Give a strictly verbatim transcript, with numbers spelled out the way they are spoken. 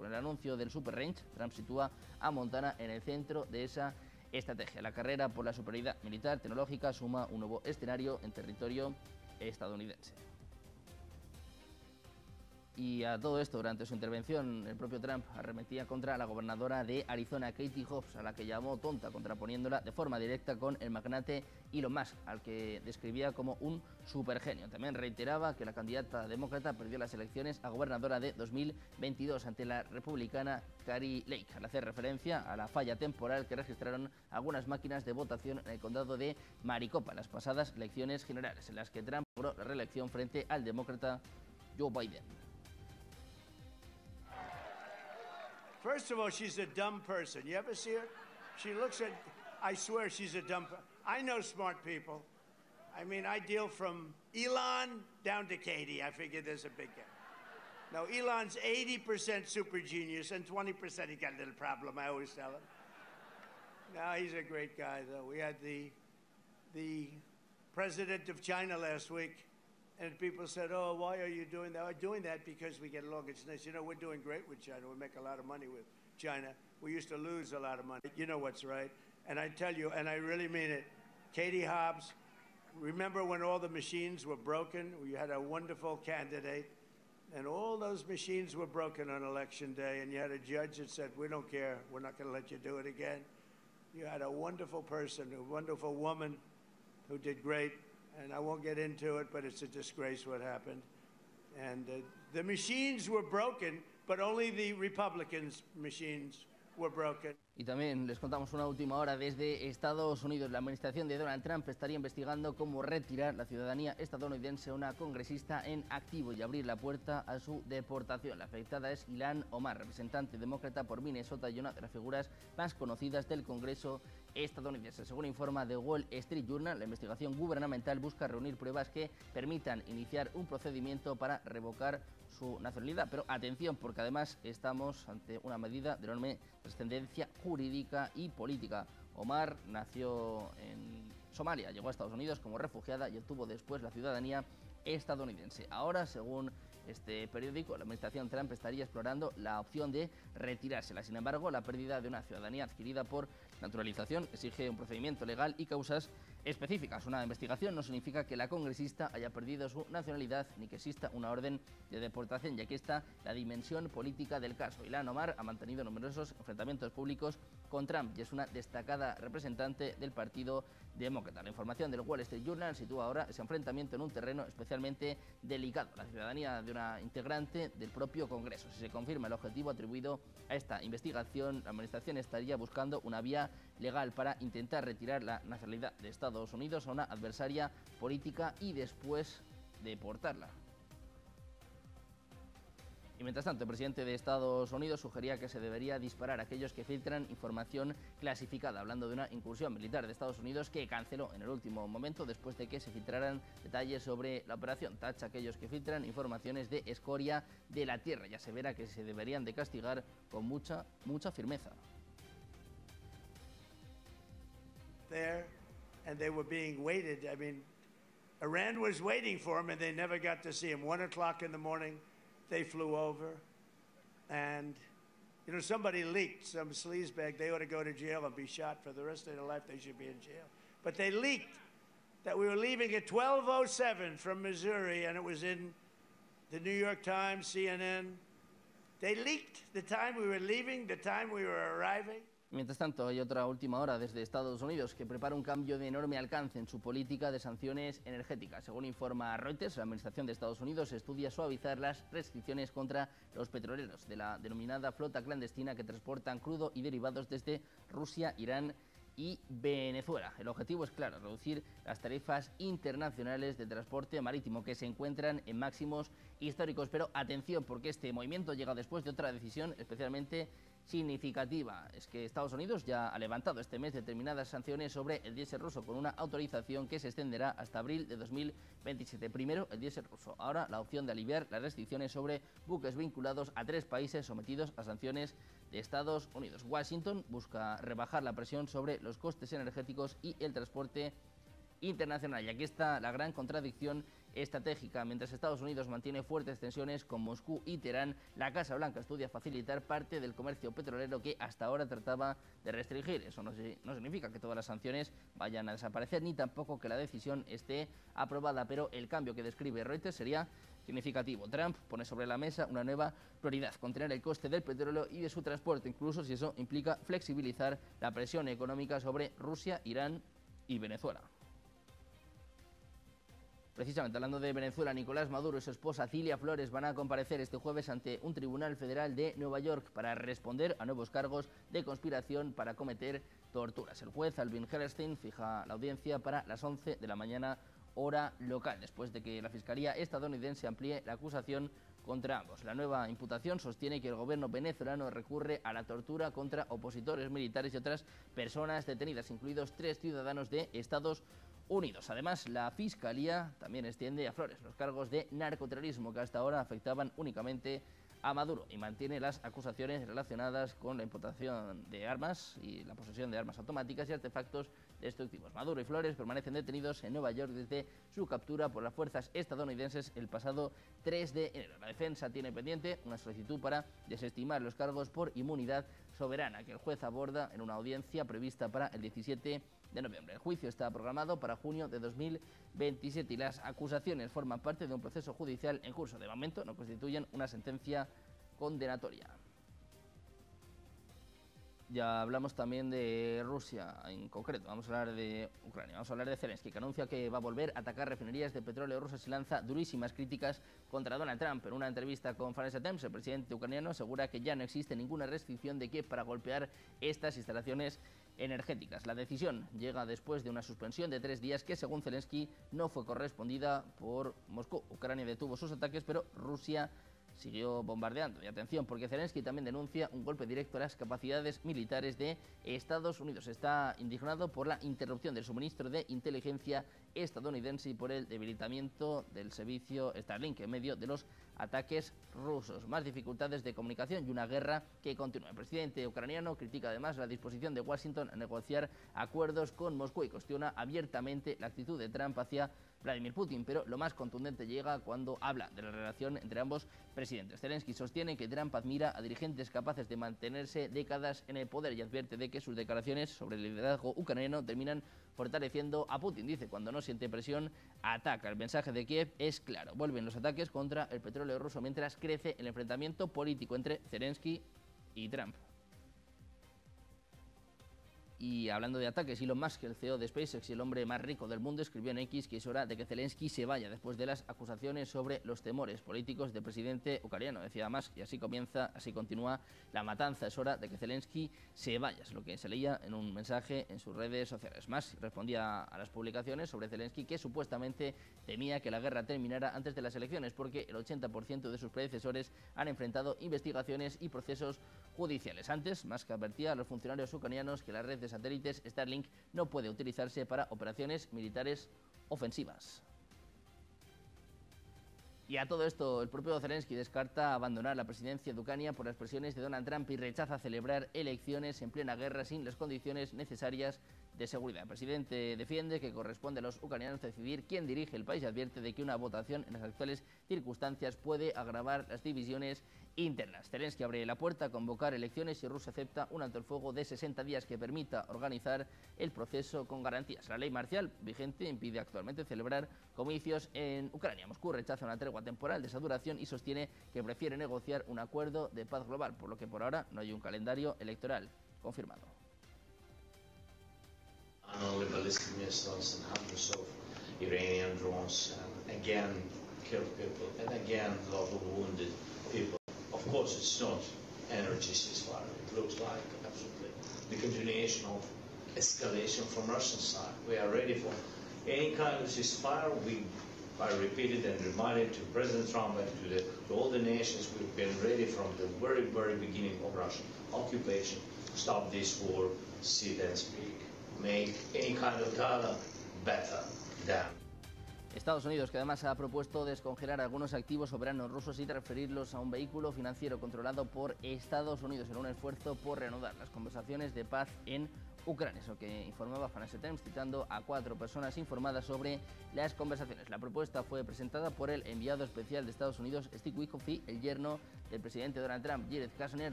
Con el anuncio del Super Range, Trump sitúa a Montana en el centro de esa estrategia. La carrera por la superioridad militar tecnológica suma un nuevo escenario en territorio estadounidense. Y a todo esto, durante su intervención, el propio Trump arremetía contra la gobernadora de Arizona, Katie Hobbs, a la que llamó tonta, contraponiéndola de forma directa con el magnate Elon Musk, al que describía como un supergenio. También reiteraba que la candidata demócrata perdió las elecciones a gobernadora de dos mil veintidós ante la republicana Kari Lake, al hacer referencia a la falla temporal que registraron algunas máquinas de votación en el condado de Maricopa en las pasadas elecciones generales, en las que Trump logró la reelección frente al demócrata Joe Biden. First of all, she's a dumb person. You ever see her? She looks at, I swear she's a dumb person. I know smart people. I mean, I deal from Elon down to Katie. I figure there's a big gap. No, Elon's eighty percent super genius and twenty percent he got a little problem, I always tell him. No, he's a great guy, though. We had the, the president of China last week. And people said, oh, why are you doing that? I'm doing that because we get along. It's nice. You know, we're doing great with China. We make a lot of money with China. We used to lose a lot of money. You know what's right. And I tell you, and I really mean it, Katie Hobbs, remember when all the machines were broken? You had a wonderful candidate, and all those machines were broken on election day, and you had a judge that said, we don't care. We're not going to let you do it again. You had a wonderful person, a wonderful woman who did great. And I won't get into it, but it's a disgrace what happened. And uh, the machines were broken, but only the Republicans' machines were broken. Y también les contamos una última hora desde Estados Unidos. La administración de Donald Trump estaría investigando cómo retirar la ciudadanía estadounidense a una congresista en activo y abrir la puerta a su deportación. La afectada es Ilhan Omar, representante demócrata por Minnesota y una de las figuras más conocidas del Congreso estadounidense. Según informa The Wall Street Journal, la investigación gubernamental busca reunir pruebas que permitan iniciar un procedimiento para revocar su nacionalidad. Pero atención, porque además estamos ante una medida de enorme trascendencia jurídica y política. Omar nació en Somalia, llegó a Estados Unidos como refugiada y obtuvo después la ciudadanía estadounidense. Ahora, según este periódico, la administración Trump estaría explorando la opción de retirársela. Sin embargo, la pérdida de una ciudadanía adquirida por naturalización exige un procedimiento legal y causas específicas. Una investigación no significa que la congresista haya perdido su nacionalidad ni que exista una orden de deportación, ya que está la dimensión política del caso. Ilhan Omar ha mantenido numerosos enfrentamientos públicos con Trump y es una destacada representante del Partido Demócrata. La información del Wall Street Journal sitúa ahora ese enfrentamiento en un terreno especialmente delicado, la ciudadanía de una integrante del propio Congreso. Si se confirma el objetivo atribuido a esta investigación, la administración estaría buscando una vía legal para intentar retirar la nacionalidad de Estados Unidos a una adversaria política y después deportarla. Y mientras tanto, el presidente de Estados Unidos sugería que se debería disparar a aquellos que filtran información clasificada, hablando de una incursión militar de Estados Unidos que canceló en el último momento después de que se filtraran detalles sobre la operación. Tacha a aquellos que filtran informaciones de escoria de la Tierra y asevera que se deberían de castigar con mucha, mucha firmeza. There, and they were being waited. I mean, Iran was waiting for him, and they never got to see him. One o'clock in the morning, they flew over, and you know somebody leaked some sleazebag. They ought to go to jail and be shot for the rest of their life. They should be in jail. But they leaked that we were leaving at twelve oh seven from Missouri, and it was in the New York Times, C N N. They leaked the time we were leaving, the time we were arriving. Mientras tanto, hay otra última hora desde Estados Unidos que prepara un cambio de enorme alcance en su política de sanciones energéticas. Según informa Reuters, la Administración de Estados Unidos estudia suavizar las restricciones contra los petroleros de la denominada flota clandestina que transportan crudo y derivados desde Rusia, Irán y Venezuela. El objetivo es claro, reducir las tarifas internacionales de transporte marítimo que se encuentran en máximos históricos. Pero atención, porque este movimiento llega después de otra decisión especialmente significativa. Es que Estados Unidos ya ha levantado este mes determinadas sanciones sobre el diésel ruso con una autorización que se extenderá hasta abril de dos mil veintisiete. Primero el diésel ruso, ahora la opción de aliviar las restricciones sobre buques vinculados a tres países sometidos a sanciones de Estados Unidos. Washington busca rebajar la presión sobre los costes energéticos y el transporte internacional. Y aquí está la gran contradicción estratégica. Mientras Estados Unidos mantiene fuertes tensiones con Moscú y Teherán, la Casa Blanca estudia facilitar parte del comercio petrolero que hasta ahora trataba de restringir. Eso no, no significa que todas las sanciones vayan a desaparecer, ni tampoco que la decisión esté aprobada, pero el cambio que describe Reuters sería significativo. Trump pone sobre la mesa una nueva prioridad: contener el coste del petróleo y de su transporte, incluso si eso implica flexibilizar la presión económica sobre Rusia, Irán y Venezuela. Precisamente hablando de Venezuela, Nicolás Maduro y su esposa Cilia Flores van a comparecer este jueves ante un tribunal federal de Nueva York para responder a nuevos cargos de conspiración para cometer torturas. El juez Alvin Hellerstein fija la audiencia para las once de la mañana, hora local, después de que la Fiscalía estadounidense amplíe la acusación contra ambos. La nueva imputación sostiene que el gobierno venezolano recurre a la tortura contra opositores militares y otras personas detenidas, incluidos tres ciudadanos de Estados Unidos. Además, la Fiscalía también extiende a Flores los cargos de narcoterrorismo que hasta ahora afectaban únicamente a Maduro y mantiene las acusaciones relacionadas con la importación de armas y la posesión de armas automáticas y artefactos destructivos. Maduro y Flores permanecen detenidos en Nueva York desde su captura por las fuerzas estadounidenses el pasado tres de enero. La defensa tiene pendiente una solicitud para desestimar los cargos por inmunidad soberana que el juez aborda en una audiencia prevista para el diecisiete de noviembre. El juicio está programado para junio de dos mil veintisiete y las acusaciones forman parte de un proceso judicial en curso. De momento no constituyen una sentencia condenatoria. Ya hablamos también de Rusia, en concreto, vamos a hablar de Ucrania, vamos a hablar de Zelensky, que anuncia que va a volver a atacar refinerías de petróleo rusas y lanza durísimas críticas contra Donald Trump. En una entrevista con Financial Times, el presidente ucraniano asegura que ya no existe ninguna restricción de Kiev para golpear estas instalaciones energéticas. La decisión llega después de una suspensión de tres días que, según Zelensky, no fue correspondida por Moscú. Ucrania detuvo sus ataques, pero Rusia siguió bombardeando. Y atención, porque Zelensky también denuncia un golpe directo a las capacidades militares de Estados Unidos. Está indignado por la interrupción del suministro de inteligencia estadounidense y por el debilitamiento del servicio Starlink en medio de los ataques rusos. Más dificultades de comunicación y una guerra que continúa. El presidente ucraniano critica además la disposición de Washington a negociar acuerdos con Moscú y cuestiona abiertamente la actitud de Trump hacia Vladimir Putin, pero lo más contundente llega cuando habla de la relación entre ambos presidentes. Zelensky sostiene que Trump admira a dirigentes capaces de mantenerse décadas en el poder y advierte de que sus declaraciones sobre el liderazgo ucraniano terminan fortaleciendo a Putin. Dice, cuando no siente presión, ataca. El mensaje de Kiev es claro. Vuelven los ataques contra el petróleo ruso mientras crece el enfrentamiento político entre Zelensky y Trump. Y hablando de ataques, Elon Musk, el C E O de SpaceX y el hombre más rico del mundo, escribió en X que es hora de que Zelensky se vaya después de las acusaciones sobre los temores políticos del presidente ucraniano. Decía Musk, y así comienza, así continúa la matanza. Es hora de que Zelensky se vaya, es lo que se leía en un mensaje en sus redes sociales. Musk respondía a las publicaciones sobre Zelensky que supuestamente temía que la guerra terminara antes de las elecciones porque el ochenta por ciento de sus predecesores han enfrentado investigaciones y procesos judiciales. Antes, Musk advertía a los funcionarios ucranianos que la red de satélites Starlink no puede utilizarse para operaciones militares ofensivas. Y a todo esto, el propio Zelensky descarta abandonar la presidencia de Ucrania por las presiones de Donald Trump y rechaza celebrar elecciones en plena guerra sin las condiciones necesarias de seguridad. El presidente defiende que corresponde a los ucranianos decidir quién dirige el país y advierte de que una votación en las actuales circunstancias puede agravar las divisiones internas. Zelensky abre la puerta a convocar elecciones si Rusia acepta un alto el fuego de sesenta días que permita organizar el proceso con garantías. La ley marcial vigente impide actualmente celebrar comicios en Ucrania. Moscú rechaza una tregua temporal de esa duración y sostiene que prefiere negociar un acuerdo de paz global, por lo que por ahora no hay un calendario electoral confirmado. Not only ballistic missiles and hundreds of Iranian drones, and again killed people, and again a lot of wounded people. Of course, it's not energy ceasefire. It looks like absolutely the continuation of escalation from Russian side. We are ready for any kind of ceasefire. We, I repeated and reminded to President Trump and to, the, to all the nations, we've been ready from the very, very beginning of Russian occupation. Stop this war, sit and speak. Make any kind of dialogue better than. Estados Unidos, que además ha propuesto descongelar algunos activos soberanos rusos y transferirlos a un vehículo financiero controlado por Estados Unidos en un esfuerzo por reanudar las conversaciones de paz en Ucrania, eso que informaba Financial Times, citando a cuatro personas informadas sobre las conversaciones. La propuesta fue presentada por el enviado especial de Estados Unidos, Steve Witkoff, y el yerno del presidente Donald Trump, Jared Kushner,